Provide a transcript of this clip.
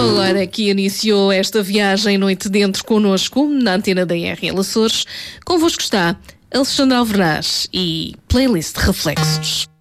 Agora que iniciou esta viagem Noite Dentro connosco, na antena da RL Açores, convosco está Alexandre Alvernaz e Playlist Reflexos.